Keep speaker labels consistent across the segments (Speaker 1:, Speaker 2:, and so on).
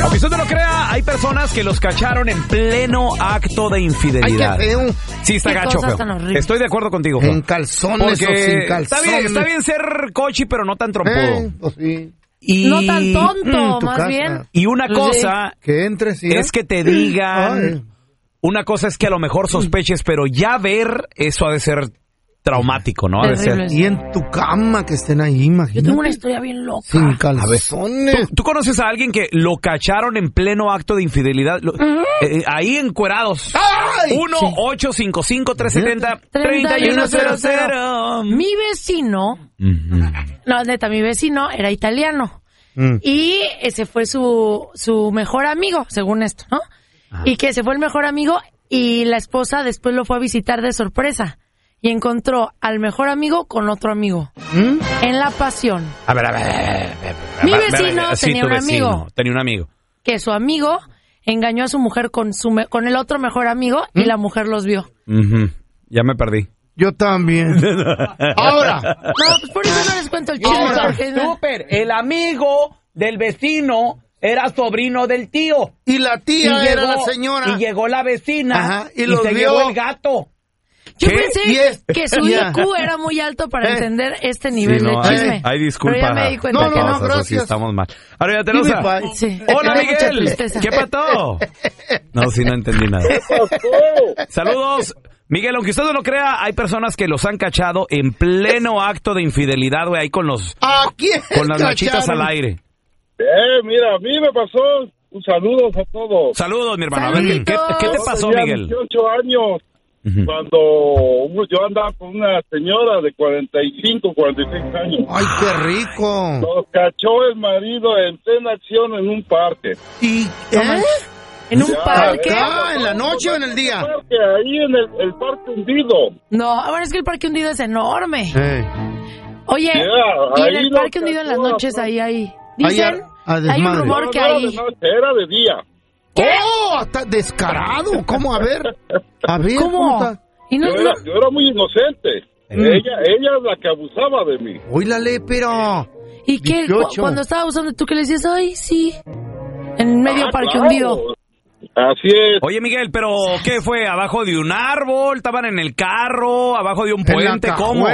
Speaker 1: Aunque usted no lo crea, hay personas que los cacharon en pleno acto de infidelidad.
Speaker 2: Ay, qué feo.
Speaker 1: Sí, está gacho, feo. Estoy de acuerdo contigo, feo.
Speaker 2: En calzones o sin calzones.
Speaker 1: Está bien ser cochi, pero no tan trompudo.
Speaker 2: Pues sí.
Speaker 1: Y
Speaker 3: no tan tonto, más
Speaker 2: casa.
Speaker 3: bien.
Speaker 1: Y una cosa
Speaker 2: que entre, sí,
Speaker 1: es que te digan, una cosa es que a lo mejor sospeches, pero ya ver eso ha de ser traumático, ¿no? Ha de ser.
Speaker 2: Y en tu cama que estén ahí, imagínate.
Speaker 3: Yo tengo una historia bien loca.
Speaker 2: Sin calzones.
Speaker 1: ¿Tú conoces a alguien que lo cacharon en pleno acto de infidelidad? Ahí encuerados. 1-855-370-3100.
Speaker 3: Mi vecino, no, neta, mi vecino era italiano. Y ese fue su mejor amigo, según esto, ¿no? Y que ese fue el mejor amigo y la esposa después lo fue a visitar de sorpresa. Y encontró al mejor amigo con otro amigo. En la pasión.
Speaker 1: A ver.
Speaker 3: Mi vecino tenía un amigo.
Speaker 1: Tenía un amigo.
Speaker 3: Que su amigo engañó a su mujer con el otro mejor amigo y la mujer los vio.
Speaker 1: Ya me perdí.
Speaker 2: Yo también. Ahora.
Speaker 3: No, pues por eso no les cuento el chisme.
Speaker 4: Súper, el amigo del vecino era sobrino del tío.
Speaker 2: Y la tía era la señora.
Speaker 4: Y llegó la vecina.
Speaker 2: Ajá, y
Speaker 4: se
Speaker 2: vio
Speaker 4: llevó el gato.
Speaker 3: Yo pensé que su IQ era muy alto para entender este nivel de chisme.
Speaker 1: Ay, disculpa.
Speaker 3: Pero ya me di cuenta que no.
Speaker 2: Gracias.
Speaker 1: Sí, estamos mal. Ahora ya tenemos
Speaker 3: Sí.
Speaker 1: Hola, Miguel. ¿Qué pasó? No, sí, no entendí nada. Saludos. Miguel, aunque usted no lo crea, hay personas que los han cachado en pleno acto de infidelidad, güey, ahí con las machitas al aire.
Speaker 5: Mira, a mí me pasó. Un saludo a todos.
Speaker 1: Saludos, mi hermano. A ver, ¿qué te pasó, Miguel?
Speaker 5: 18 años. Cuando yo andaba con una señora de 45, 46 años.
Speaker 2: ¡Ay, qué rico!
Speaker 5: Nos cachó el marido en plena acción en un parque.
Speaker 2: ¿Y
Speaker 3: ¿En un parque?
Speaker 2: ¿Acá, en la noche o en el día?
Speaker 5: Ahí en el parque hundido.
Speaker 3: No, ahora es que el parque hundido es enorme. Oye, y en el parque hundido en las noches ahí. Dicen, hay un rumor que ahí...
Speaker 5: Era de día.
Speaker 3: ¿Qué?
Speaker 2: ¡Oh! Hasta descarado. ¿Cómo? A ver.
Speaker 3: ¿Cómo?
Speaker 5: Yo era muy inocente. Ella es la que abusaba de mí.
Speaker 2: Óilale, pero...
Speaker 3: ¿Y qué? Cuando estaba abusando, ¿tú qué le decías? Ay, sí. En medio parque hundido.
Speaker 5: Así es.
Speaker 1: Oye, Miguel, ¿pero qué fue? ¿Abajo de un árbol? ¿Estaban en el carro? ¿Abajo de un puente? ¿Cómo?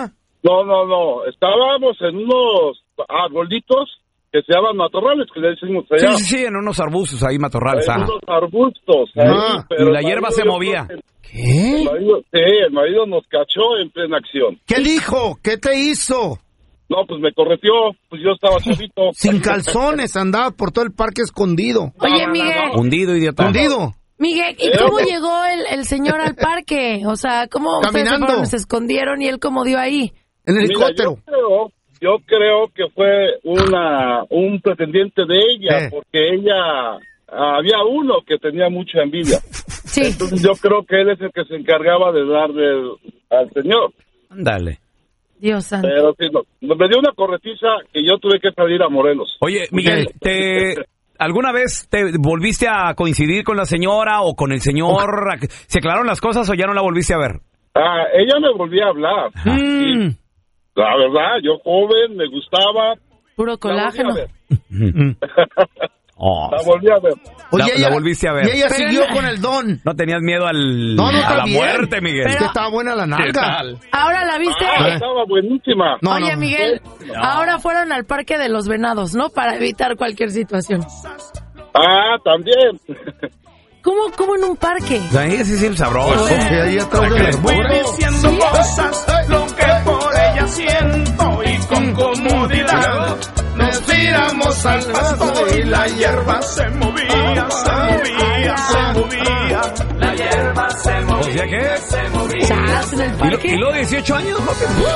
Speaker 5: No. Estábamos en unos arbolitos que se llaman matorrales, que le decimos allá.
Speaker 1: Sí, en unos arbustos ahí, matorrales.
Speaker 5: En unos arbustos. Ahí, pero
Speaker 1: y la hierba se movía.
Speaker 2: ¿Qué?
Speaker 5: El marido nos cachó en plena acción.
Speaker 2: ¿Qué dijo? ¿Qué te hizo?
Speaker 5: No, pues me correteó, pues yo estaba solito.
Speaker 2: Sin calzones, andaba por todo el parque escondido.
Speaker 3: Oye, Miguel.
Speaker 1: Hundido, idiota.
Speaker 2: Hundido.
Speaker 3: Miguel, ¿y cómo llegó el señor al parque? O sea, ¿cómo
Speaker 2: caminando?
Speaker 3: Se escondieron y él cómo dio ahí?
Speaker 2: En el helicóptero.
Speaker 5: Yo creo que fue un pretendiente de ella, porque ella, había uno que tenía mucha envidia.
Speaker 3: Sí.
Speaker 5: Entonces yo creo que él es el que se encargaba de darle al señor.
Speaker 1: Ándale.
Speaker 3: Dios santo.
Speaker 5: Pero sí, me dio una corretiza que yo tuve que salir a Morelos.
Speaker 1: Oye, Miguel, ¿alguna vez te volviste a coincidir con la señora o con el señor? ¿Se aclararon las cosas o ya no la volviste a ver?
Speaker 5: Ella me volvió a hablar. Sí. La verdad, yo joven, me gustaba.
Speaker 3: Puro colágeno.
Speaker 5: La volví a ver.
Speaker 2: Oye,
Speaker 1: la volviste a ver.
Speaker 2: Y ella siguió con el don.
Speaker 1: No tenías miedo a la
Speaker 2: bien.
Speaker 1: muerte, Miguel.
Speaker 2: Es que estaba buena la nalga.
Speaker 3: ¿Ahora la viste?
Speaker 5: Estaba buenísima.
Speaker 3: Oye, Miguel, ahora fueron al Parque de los Venados, ¿no? Para evitar cualquier situación.
Speaker 5: También.
Speaker 3: ¿Cómo en un parque?
Speaker 1: Ahí sí, el sabroso.
Speaker 2: Ahí atrás de la
Speaker 6: voy diciendo cosas, lo que por ella siento y con comodidad nos tiramos al pasto y la hierba se movía, la hierba se movía,
Speaker 1: ¿O sea qué?
Speaker 3: ¿En el parque?
Speaker 1: ¿Y luego 18 años?